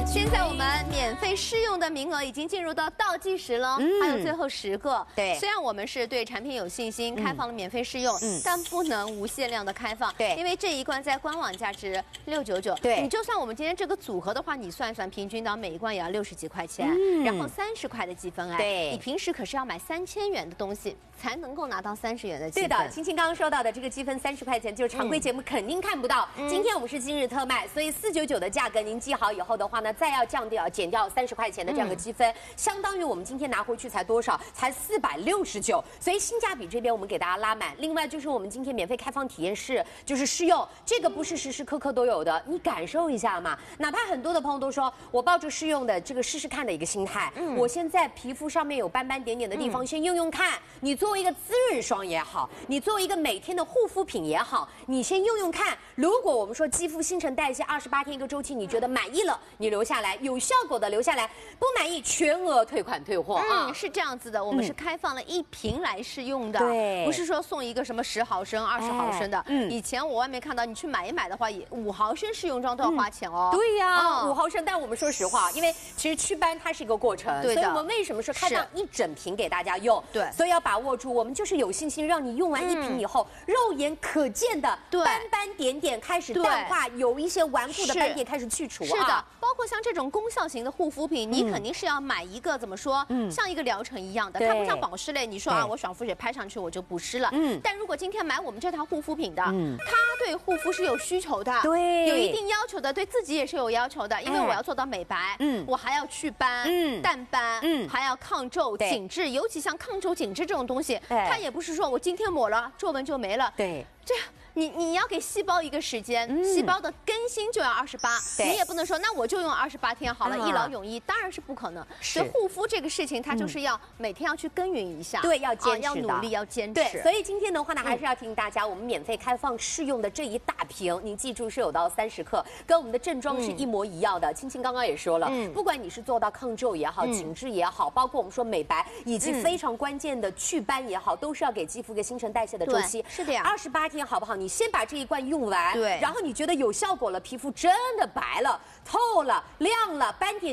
现在我们免费试用的名额已经进入到倒计时了，还有最后10个。 对， 虽然我们是对产品有信心，开放了免费试用，但不能无限量的开放。 对， 因为这一罐在官网价值699。对，你就算我们今天这个组合的话，你算一算，平均到每一罐也要60几块钱，然后30块的积分哎。对，你平时可是要买3000元的东西才能够拿到30元的积分。 对的，青青刚刚说到的这个积分30块钱，就是常规节目肯定看不到。今天我们是今日特卖，所以499的价格您记好以后的话呢，再要减掉30块钱的这样的积分，相当于我们今天拿回去才多少？才469，所以性价比这边我们给大家拉满。另外就是我们今天免费开放体验室，就是试用，这个不是时时刻刻都有的，你感受一下嘛。哪怕很多的朋友都说我抱着试用的这个试试看的一个心态，我现在皮肤上面有斑斑点点的地方，先用用看。你作为一个滋润霜也好，你作为一个每天的护肤品也好，你先用用看。如果我们说肌肤新陈代谢28天一个周期，你觉得满意了，你留下来，有效果的留下来，不满意全额退款退货啊。 是这样子的，我们是开放了1瓶来试用的， 对， 不是说送一个什么10毫升、20毫升的。以前我外面看到你去买一买的话，也5毫升试用装都要花钱哦。 对呀，5毫升，但我们说实话，因为其实祛斑它是一个过程，所以我们为什么说开放1整瓶给大家用？对，所以要把握住，我们就是有信心让你用完1瓶以后，肉眼可见的斑斑点点开始淡化，有一些顽固的斑点开始去除啊。 是的，包括像这种功效型的护肤品，你肯定是要买一个怎么说，像一个疗程一样的，它不像保湿类，你说啊，我爽肤水拍上去我就不湿了。但如果今天买我们这套护肤品的，它对护肤是有需求的，对，有一定要求的，对自己也是有要求的，因为我要做到美白，我还要祛斑、淡斑，还要抗皱、紧致，尤其像抗皱、紧致这种东西，它也不是说我今天抹了皱纹就没了，对，这。你要给细胞一个时间，细胞的更新就要28，你也不能说那我就用28天好了，一劳永逸，当然是不可能。所以护肤这个事情，它就是要每天要去耕耘一下，对，要坚持，要努力，要坚持。对， 所以今天的话呢，还是要提醒大家，我们免费开放试用的这一大瓶，您记住是有到30克，跟我们的正装是一模一样的。青青刚刚也说了，不管你是做到抗皱也好，紧致也好，包括我们说美白以及非常关键的祛斑也好，都是要给肌肤一个新陈代谢的周期。是的呀，28天好不好？你先把这一罐用完，对，然后你觉得有效果了，皮肤真的白了、透了、亮了，斑点